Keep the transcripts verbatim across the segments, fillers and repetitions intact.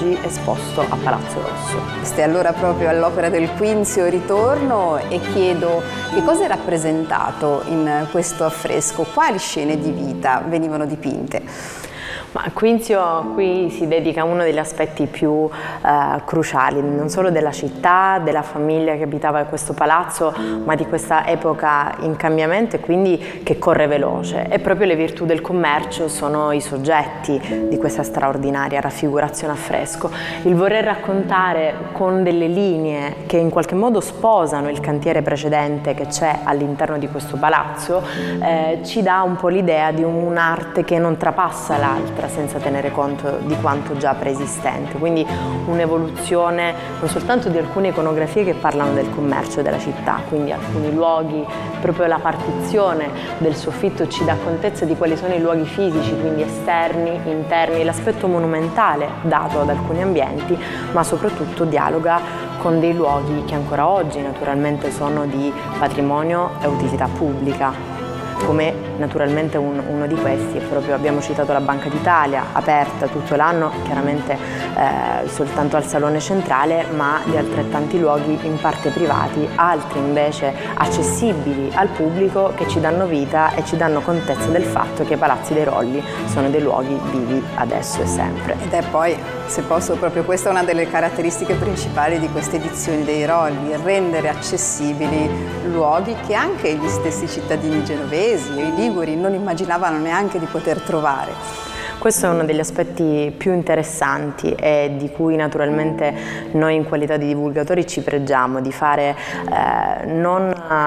oggi esposto a Palazzo Rosso. Stai allora proprio all'Opera del Quinzio Ritorno e chiedo che cosa è rappresentato in questo affresco, quali scene di vita venivano dipinte? Ma Quinzio qui si dedica a uno degli aspetti più eh, cruciali, non solo della città, della famiglia che abitava questo palazzo, ma di questa epoca in cambiamento e quindi che corre veloce. E proprio le virtù del commercio sono i soggetti di questa straordinaria raffigurazione a fresco. Il voler raccontare con delle linee che in qualche modo sposano il cantiere precedente che c'è all'interno di questo palazzo, eh, ci dà un po' l'idea di un'arte che non trapassa l'altra, senza tenere conto di quanto già preesistente, quindi un'evoluzione non soltanto di alcune iconografie che parlano del commercio della città, quindi alcuni luoghi, proprio la partizione del soffitto ci dà contezza di quali sono i luoghi fisici, quindi esterni, interni, l'aspetto monumentale dato ad alcuni ambienti, ma soprattutto dialoga con dei luoghi che ancora oggi naturalmente sono di patrimonio e utilità pubblica. Come naturalmente un, uno di questi è proprio, abbiamo citato la Banca d'Italia, aperta tutto l'anno, chiaramente eh, soltanto al Salone Centrale, ma di altrettanti luoghi in parte privati, altri invece accessibili al pubblico che ci danno vita e ci danno contezza del fatto che i Palazzi dei Rolli sono dei luoghi vivi adesso e sempre. Ed è poi, se posso, proprio questa è una delle caratteristiche principali di queste edizioni dei Rolli, rendere accessibili luoghi che anche gli stessi cittadini genovesi e i liguri non immaginavano neanche di poter trovare. Questo è uno degli aspetti più interessanti e di cui naturalmente noi in qualità di divulgatori ci pregiamo, di fare eh, non,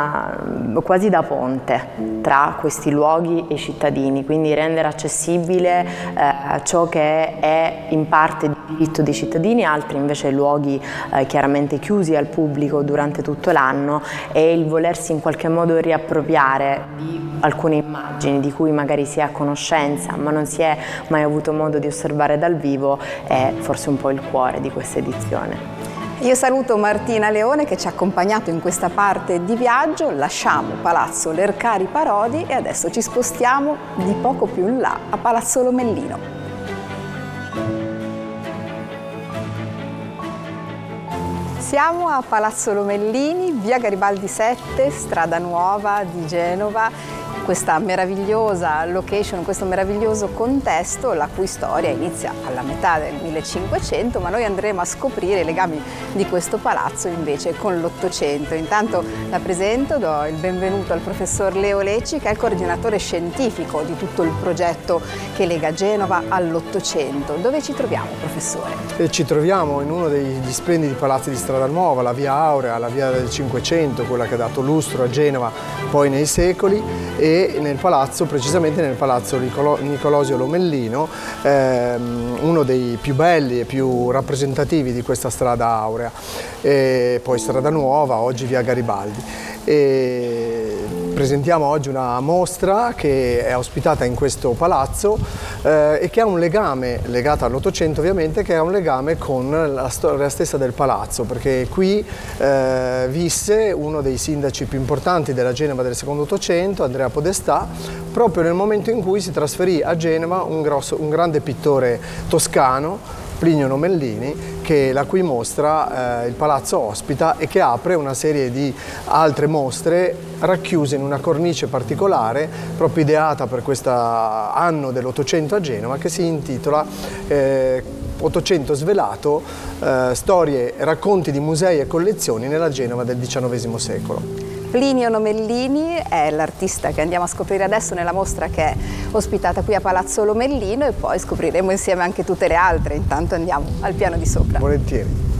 eh, quasi da ponte tra questi luoghi e i cittadini, quindi rendere accessibile eh, ciò che è in parte diritto dei cittadini, altri invece luoghi eh, chiaramente chiusi al pubblico durante tutto l'anno, e il volersi in qualche modo riappropriare di alcune immagini di cui magari si è a conoscenza ma non si è mai avuto modo di osservare dal vivo è forse un po' il cuore di questa edizione. Io saluto Martina Leone che ci ha accompagnato in questa parte di viaggio, lasciamo Palazzo Lercari Parodi e adesso ci spostiamo di poco più in là a Palazzo Lomellino. Siamo a Palazzo Lomellini, via Garibaldi sette, strada nuova di Genova. Questa meravigliosa location, questo meraviglioso contesto, la cui storia inizia alla metà del millecinquecento, ma noi andremo a scoprire i legami di questo palazzo invece con l'Ottocento. Intanto la presento, do il benvenuto al professor Leo Lecci, che è il coordinatore scientifico di tutto il progetto che lega Genova all'Ottocento. Dove ci troviamo, professore? E ci troviamo in uno degli splendidi palazzi di Strada Nuova, la via Aurea, la via del Cinquecento, quella che ha dato lustro a Genova poi nei secoli, e nel palazzo, precisamente nel palazzo Nicolosio Lomellino, ehm, uno dei più belli e più rappresentativi di questa strada aurea, e poi Strada Nuova, oggi via Garibaldi. E presentiamo oggi una mostra che è ospitata in questo palazzo eh, e che ha un legame, legata all'Ottocento ovviamente, che ha un legame con la storia stessa del palazzo, perché qui eh, visse uno dei sindaci più importanti della Genova del secondo Ottocento, Andrea Podestà, proprio nel momento in cui si trasferì a Genova un, grosso, un grande pittore toscano, Plinio Lomellini, che la cui mostra eh, il palazzo ospita e che apre una serie di altre mostre racchiuse in una cornice particolare proprio ideata per questo anno dell'Ottocento a Genova, che si intitola eh, Ottocento svelato, eh, storie, racconti di musei e collezioni nella Genova del diciannovesimo secolo. Plinio Lomellini è l'artista che andiamo a scoprire adesso nella mostra che è ospitata qui a Palazzo Lomellino, e poi scopriremo insieme anche tutte le altre. Intanto andiamo al piano di sopra. Volentieri.